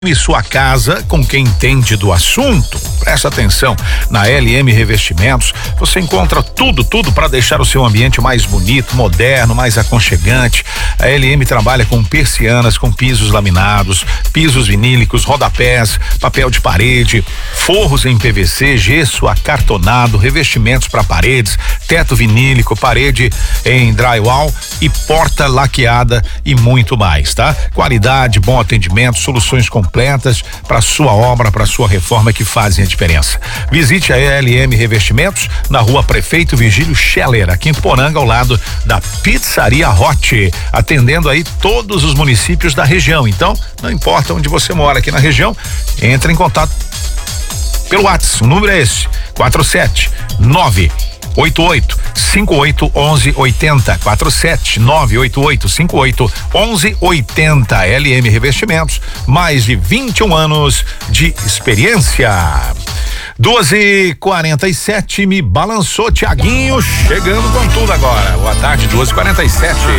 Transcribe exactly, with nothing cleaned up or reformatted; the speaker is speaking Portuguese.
E sua casa com quem entende do assunto. Presta atenção, na L M Revestimentos você encontra tudo, tudo para deixar o seu ambiente mais bonito, moderno, mais aconchegante. A L M trabalha com persianas, com pisos laminados, pisos vinílicos, rodapés, papel de parede, forros em P V C, gesso acartonado, revestimentos para paredes, teto vinílico, parede em drywall e porta laqueada e muito mais, tá? Qualidade, bom atendimento, soluções completas para sua obra, para sua reforma que fazem a diferença. Visite a L M Revestimentos na Rua Prefeito Virgílio Scheller, aqui em Poranga, ao lado da Pizzaria Hot, atendendo aí todos os municípios da região. Então, não importa onde você mora aqui na região, entre em contato pelo WhatsApp. O número é esse: quatro sete nove oito oito cinco oito onze oitenta, quatro sete nove oito oito cinco oito onze oitenta. L M Revestimentos, mais de vinte e um anos de experiência. doze e quarenta e sete, me balançou Tiaguinho, chegando com tudo agora. Boa tarde, doze e quarenta e sete.